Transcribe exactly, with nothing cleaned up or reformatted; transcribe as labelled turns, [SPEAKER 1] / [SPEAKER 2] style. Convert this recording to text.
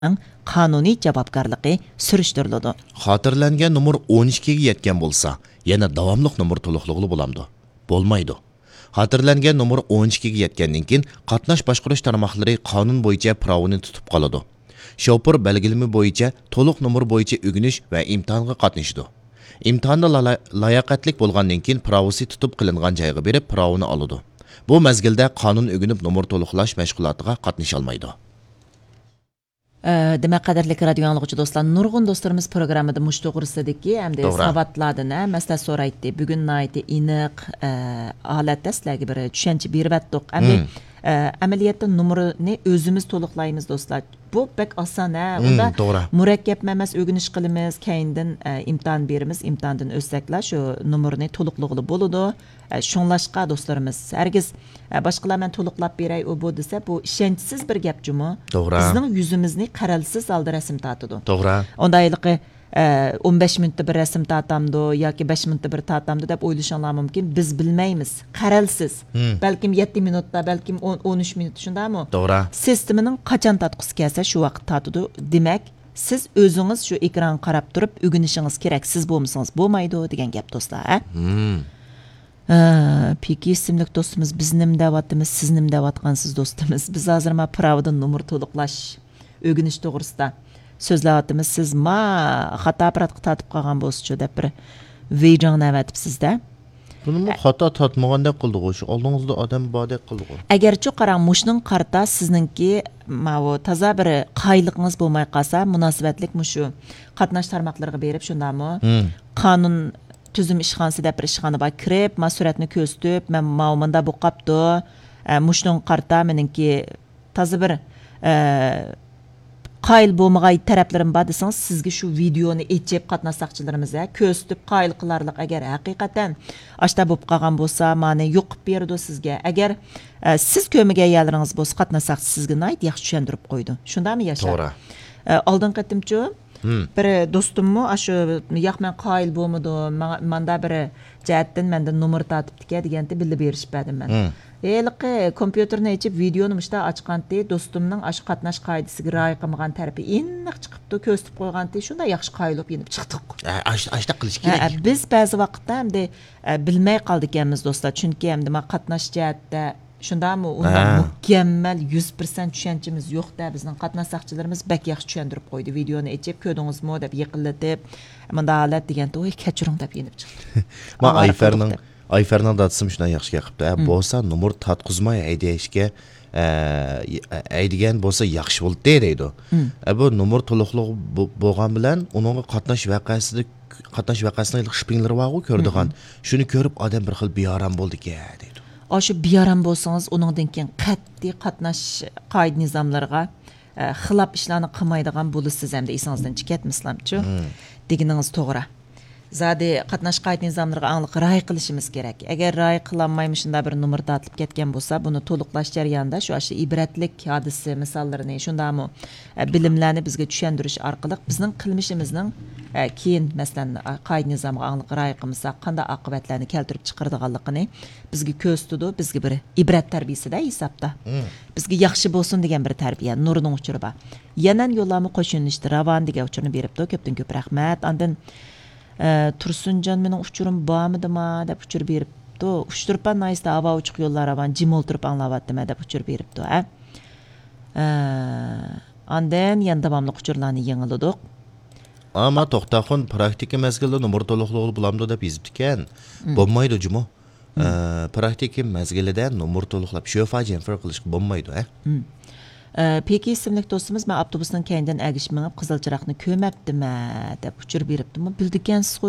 [SPEAKER 1] qonuniy javobgarligi surishtiriladi.
[SPEAKER 2] Xotirlangan nomer o'n ikkiga yetgan bo'lsa, yana davomli nomer to'liqlig'i bo'lamdi. Bo'lmaydi. Xotirlangan nomer o'n ikkiga yetgandan keyin qatnash boshqarish tarmoqlari qonun bo'yicha pravini tutib qoladi. Shoför belgilimi bo'yicha to'liq nomer bo'yicha o'rganish va imtihonga qatnashdi. Imtihonda layoqatlik bo'lgandan keyin pravosi tutib qilingan joyga berib pravini oladi. Bu mezgilda qonun o'rganib nomer to'liqlash mashg'ulotiga qatnasha olmaydi.
[SPEAKER 1] Demek kadarlik radyo anlıqçı dostlar, nurgun dostlarımız programında muş to'g'risidagi hamda savatlardan masala so'raydi. Bugun nayti iniq holatda sizlarga bir tushuncha berib atdik. Hamda amaliyotda numerini o'zimiz to'liqlaymiz dostlar. Bu pek oson ha. Unda murakkab emas o'rganish qilamiz, keyindan imtihon beramiz, imtihondan o'tsaklar shu numerini to'liqlig'i bo'ladi. Shunlashqa dostlarimiz, herkes boshqalar men to'liqlab beray u bu desa, bu ishonchsiz bir gap jumi. Bizning yuzimizni qaralsiz holda rasm tortadi.
[SPEAKER 2] To'g'ri.
[SPEAKER 1] Ondayliqi o'n besh minutda bir rasm tortamdi yoki besh minutda bir tortamdi deb o'ylashingiz mumkin. Biz bilmaymiz. Qaralsiz. Balkim yetti minutda, balkim o'n uch minut shundaymi?
[SPEAKER 2] To'g'ri.
[SPEAKER 1] Sistemining qachon tatqisi kelsa shu vaqt tortadi. Demak, siz o'zingiz shu ekran qarab turib o'rganishingiz kerak. Siz bo'lmasangiz bo'lmaydi degan gap do'stlar, ha? Peki isimli dostumuz biz nim davatımız, siz nim davatqansız dostumuz. Biz hazır ma pravdan numar to'liqlash o'rganish to'g'risida so'zlayapmiz. Siz ma xato apparatga tatib qolgan bo'lsa-chi deb bir vijon avatibsiz-da.
[SPEAKER 2] Buni xato tatmaganda qildik, shu oldingizda odam bodek qildik.
[SPEAKER 1] Agarchi qarang, mushning qarta sizningki mavo toza bir qayliqingiz bo'lmay qolsa, munosabatlik mushu qatnash tarmoqlariga berib shundami? Qonun tüzüm işxanası deb bir işxanaga kirib, ma suratni ko'rsatib, men ma'munda bu qapdi. Mushning qarta meningki toza bir qayil bo'lmag'ay taraflarim bor desangiz, sizga shu videoni echib qatnashchilarimiz ko'rsatib qayil qilarlik agar haqiqatan ashta bo'lib qolgan bo'lsa, ma'ni yo'qib berdi sizga. Agar siz ko'miga yalaringiz bo'lsa, qatnashchilar sizga nayt yaxshi tushuntirib qo'ydi. Shundami Yashar?
[SPEAKER 2] To'g'ri.
[SPEAKER 1] Oldin qatimchi bir do'stimmi ashu yaxman qoyil bo'lmadi, menda bir jihatdan menda nomer tatibdika deganda bilib berishpadim men. Eliqi kompyuterni ochib videoni mushta ochqanti do'stimning ash qatnash qoidasiga rioya qilmagan tarafi aniq chiqibdi, ko'rsatib qo'yganti, shunda yaxshi qoyilib yenib chiqdik.
[SPEAKER 2] Ashta qilish kerak.
[SPEAKER 1] Biz ba'zi vaqtda hamda bilmay qoldik emas do'stlar, chunki hamda men qatnash jihatda shundami unda mukammal yuz foiz tushunchimiz yo'q-da. Bizning qatnashchilarimiz bak yaxshi tushuntirib qo'ydi. Videoni echib ko'rdingizmi deb yiqillatib, menda holat deganda "Voy, kechiring" deb yenib chiqdi.
[SPEAKER 2] Men Ayferning Ayferning datsım shunday yaxshi gapdi. Bo'lsa nomer tatqizmay haydashga aydigan bo'lsa yaxshi bo'ldi deydi. Bu nomer to'liqlik bo'lgan bilan uning qatnash voqeasida qatnash voqeasini shpinglari bor-ku ko'rdigan. Shuni ko'rib odam bir xil beoram bo'ldi-ki deydi.
[SPEAKER 1] Aşı biyaram bolsanız, onundan keyin qat'iy qatnash qoida nizamlarga xilop ishlarni qilmaydigan bo'lasiz hamda esingizdan chiqatmislamchi? Deganingiz to'g'ri. Zadi qatnash qoida nizamlariga aniq rioya qilishimiz kerak. Agar rioya qilinmaymi shunda bir nomer tatilib ketgan bo'lsa, buni to'liqlash jarayonida shu ashi ibratlik hodisa misollarini, shundami bilimlarni bizga tushuntirish orqali bizning qilmishimizning keyin masalan qoida nizamiga aniq rioya qilmasak qanday oqibatlarni keltirib chiqaradiganligini bizga ko'rsatdi, bizga bir ibrat tarbiyasida hisobda. Bizga yaxshi bo'lsin degan bir tarbiya, nurining uchuri bor. Yanan yo'llarni qo'shilishdi, ravon degan uchurni beribdi. Ko'pdan ko'p rahmat. Ondan Tursunjon mening uchurim bormidimi deb uchur beribdi. Uchtirpan naysda havo uchiq yo'llar ravon jim o'tirib anglayaptimi deb uchur beribdi, ha. Ondan yana davomli uchurlarni yangiladik.
[SPEAKER 2] Ama to'xtaxon praktika mezgilda nomer to'liqligi bo'lamdi deb yozibdi ekan. Bo'lmaydi jumo. Praktika mezgilida nomer to'liqlab shofa jenfer qilish bo'lmaydi, ha.
[SPEAKER 1] Peki isimli dostumuz, men avtobusdan keyindan agish minib qizil chiroqni ko'mabdimi deb uchur beribdimi? Bildikansiz